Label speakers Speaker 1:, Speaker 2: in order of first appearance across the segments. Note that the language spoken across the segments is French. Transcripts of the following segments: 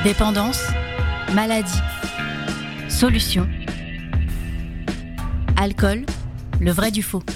Speaker 1: Dépendance, maladie, solution. Alcool, le vrai du faux.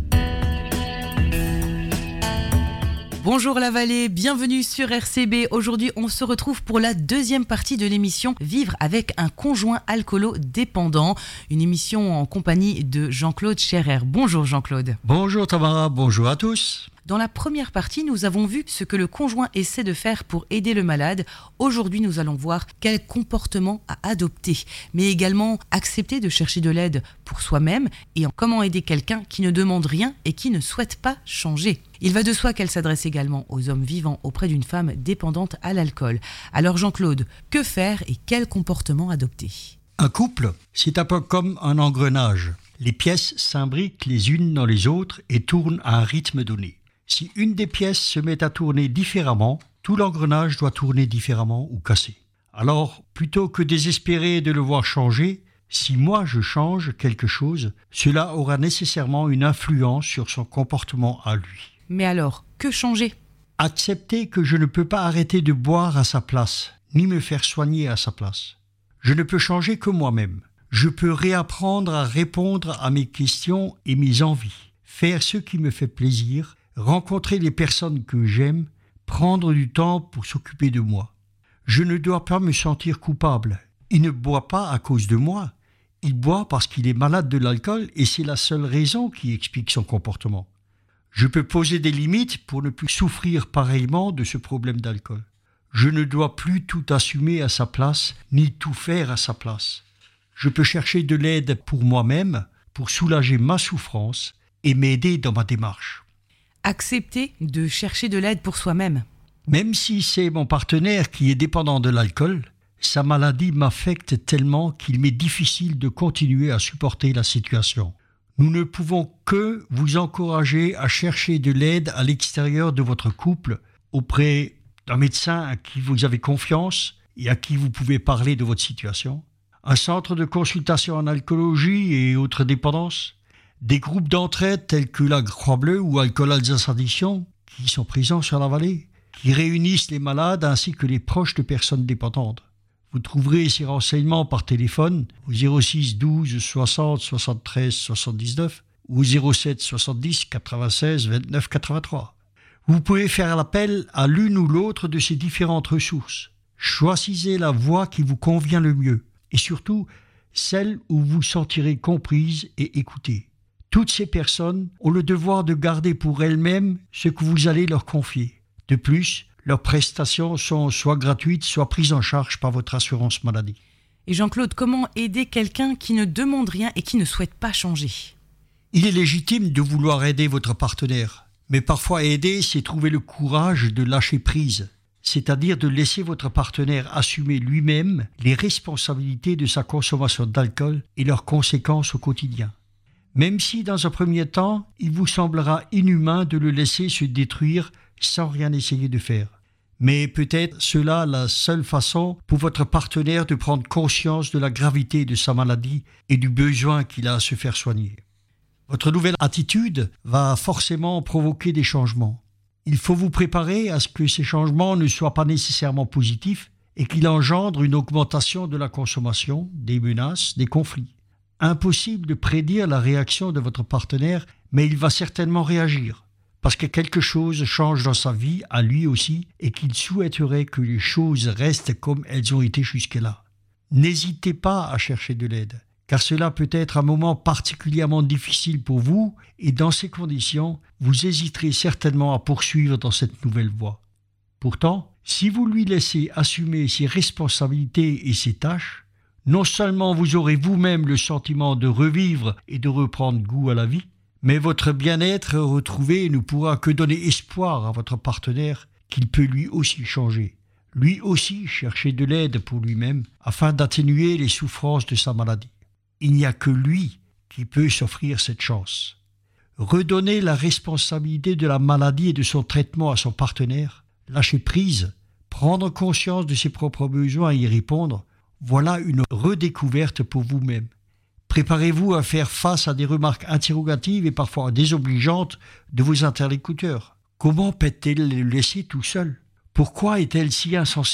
Speaker 2: Bonjour la vallée, bienvenue sur RCB. Aujourd'hui, on se retrouve pour la deuxième partie de l'émission Vivre avec un conjoint alcoolo-dépendant. Une émission en compagnie de Jean-Claude Scherer. Bonjour Jean-Claude.
Speaker 3: Bonjour Tamara, bonjour à tous.
Speaker 2: Dans la première partie, nous avons vu ce que le conjoint essaie de faire pour aider le malade. Aujourd'hui, nous allons voir quel comportement à adopter, mais également accepter de chercher de l'aide pour soi-même et comment aider quelqu'un qui ne demande rien et qui ne souhaite pas changer. Il va de soi qu'elle s'adresse également aux hommes vivant auprès d'une femme dépendante à l'alcool. Alors Jean-Claude, que faire et quel comportement adopter ?
Speaker 3: Un couple, c'est un peu comme un engrenage. Les pièces s'imbriquent les unes dans les autres et tournent à un rythme donné. Si une des pièces se met à tourner différemment, tout l'engrenage doit tourner différemment ou casser. Alors, plutôt que désespérer de le voir changer, si moi je change quelque chose, cela aura nécessairement une influence sur son comportement à lui.
Speaker 2: Mais alors, que changer ?
Speaker 3: Accepter que je ne peux pas arrêter de boire à sa place, ni me faire soigner à sa place. Je ne peux changer que moi-même. Je peux réapprendre à répondre à mes questions et mes envies, faire ce qui me fait plaisir, rencontrer les personnes que j'aime, prendre du temps pour s'occuper de moi. Je ne dois pas me sentir coupable. Il ne boit pas à cause de moi. Il boit parce qu'il est malade de l'alcool et c'est la seule raison qui explique son comportement. Je peux poser des limites pour ne plus souffrir pareillement de ce problème d'alcool. Je ne dois plus tout assumer à sa place, ni tout faire à sa place. Je peux chercher de l'aide pour moi-même, pour soulager ma souffrance et m'aider dans ma démarche.
Speaker 2: Accepter de chercher de l'aide pour soi-même.
Speaker 3: Même si c'est mon partenaire qui est dépendant de l'alcool, sa maladie m'affecte tellement qu'il m'est difficile de continuer à supporter la situation. Nous ne pouvons que vous encourager à chercher de l'aide à l'extérieur de votre couple, auprès d'un médecin à qui vous avez confiance et à qui vous pouvez parler de votre situation, un centre de consultation en alcoolologie et autres dépendances, des groupes d'entraide tels que la Croix-Bleue ou Alcool Alsace Addiction, qui sont présents sur la vallée, qui réunissent les malades ainsi que les proches de personnes dépendantes. Vous trouverez ces renseignements par téléphone au 06 12 60 73 79 ou au 07 70 96 29 83. Vous pouvez faire l'appel à l'une ou l'autre de ces différentes ressources. Choisissez la voie qui vous convient le mieux et surtout celle où vous vous sentirez comprise et écoutée. Toutes ces personnes ont le devoir de garder pour elles-mêmes ce que vous allez leur confier. De plus, leurs prestations sont soit gratuites, soit prises en charge par votre assurance maladie.
Speaker 2: Et Jean-Claude, comment aider quelqu'un qui ne demande rien et qui ne souhaite pas changer ?
Speaker 3: Il est légitime de vouloir aider votre partenaire, mais parfois aider, c'est trouver le courage de lâcher prise, c'est-à-dire de laisser votre partenaire assumer lui-même les responsabilités de sa consommation d'alcool et leurs conséquences au quotidien. Même si, dans un premier temps, il vous semblera inhumain de le laisser se détruire sans rien essayer de faire. Mais peut-être cela la seule façon pour votre partenaire de prendre conscience de la gravité de sa maladie et du besoin qu'il a à se faire soigner. Votre nouvelle attitude va forcément provoquer des changements. Il faut vous préparer à ce que ces changements ne soient pas nécessairement positifs et qu'ils engendrent une augmentation de la consommation, des menaces, des conflits. Impossible de prédire la réaction de votre partenaire, mais il va certainement réagir, parce que quelque chose change dans sa vie, à lui aussi, et qu'il souhaiterait que les choses restent comme elles ont été jusque-là. N'hésitez pas à chercher de l'aide, car cela peut être un moment particulièrement difficile pour vous, et dans ces conditions, vous hésiterez certainement à poursuivre dans cette nouvelle voie. Pourtant, si vous lui laissez assumer ses responsabilités et ses tâches, non seulement vous aurez vous-même le sentiment de revivre et de reprendre goût à la vie, mais votre bien-être retrouvé ne pourra que donner espoir à votre partenaire qu'il peut lui aussi changer, lui aussi chercher de l'aide pour lui-même afin d'atténuer les souffrances de sa maladie. Il n'y a que lui qui peut s'offrir cette chance. Redonner la responsabilité de la maladie et de son traitement à son partenaire, lâcher prise, prendre conscience de ses propres besoins et y répondre, voilà une redécouverte pour vous-même. Préparez-vous à faire face à des remarques interrogatives et parfois désobligeantes de vos interlocuteurs. Comment peut-elle le laisser tout seul ? Pourquoi est-elle si insensible ?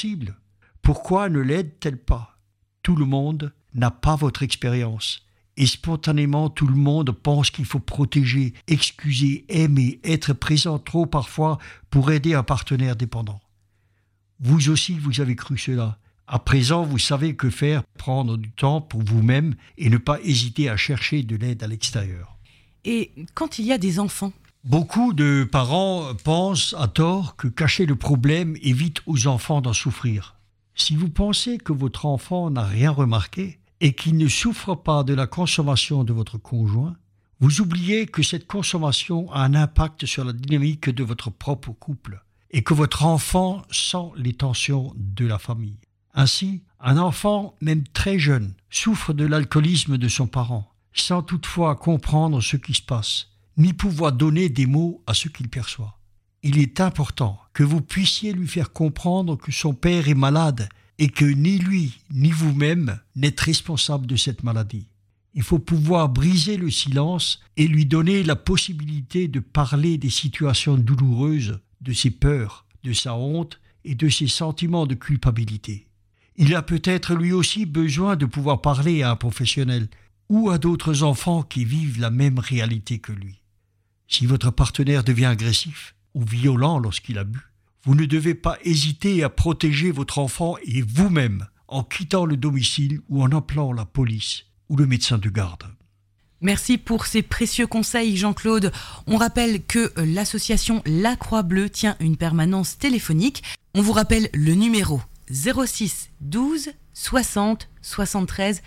Speaker 3: Pourquoi ne l'aide-t-elle pas ? Tout le monde n'a pas votre expérience. Et spontanément, tout le monde pense qu'il faut protéger, excuser, aimer, être présent trop parfois pour aider un partenaire dépendant. Vous aussi, vous avez cru cela. À présent, vous savez que faire, prendre du temps pour vous-même et ne pas hésiter à chercher de l'aide à l'extérieur.
Speaker 2: Et quand il y a des enfants ?
Speaker 3: Beaucoup de parents pensent à tort que cacher le problème évite aux enfants d'en souffrir. Si vous pensez que votre enfant n'a rien remarqué et qu'il ne souffre pas de la consommation de votre conjoint, vous oubliez que cette consommation a un impact sur la dynamique de votre propre couple et que votre enfant sent les tensions de la famille. Ainsi, un enfant, même très jeune, souffre de l'alcoolisme de son parent, sans toutefois comprendre ce qui se passe, ni pouvoir donner des mots à ce qu'il perçoit. Il est important que vous puissiez lui faire comprendre que son père est malade et que ni lui ni vous-même n'êtes responsable de cette maladie. Il faut pouvoir briser le silence et lui donner la possibilité de parler des situations douloureuses, de ses peurs, de sa honte et de ses sentiments de culpabilité. Il a peut-être lui aussi besoin de pouvoir parler à un professionnel ou à d'autres enfants qui vivent la même réalité que lui. Si votre partenaire devient agressif ou violent lorsqu'il a bu, vous ne devez pas hésiter à protéger votre enfant et vous-même en quittant le domicile ou en appelant la police ou le médecin de garde.
Speaker 2: Merci pour ces précieux conseils, Jean-Claude. On rappelle que l'association La Croix-Bleue tient une permanence téléphonique. On vous rappelle le numéro 06 12 60 73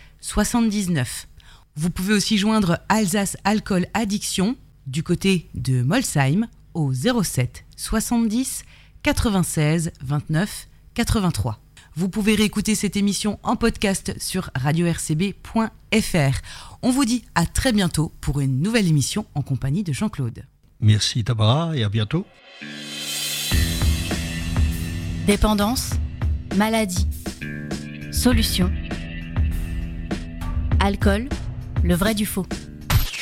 Speaker 2: 79. Vous pouvez aussi joindre Alsace Alcool Addiction du côté de Molsheim au 07 70 96 29 83. Vous pouvez réécouter cette émission en podcast sur radio-rcb.fr. On vous dit à très bientôt pour une nouvelle émission en compagnie de Jean-Claude.
Speaker 3: Merci Tamara et à bientôt.
Speaker 1: Dépendance, maladie, solution. Alcool, le vrai du faux.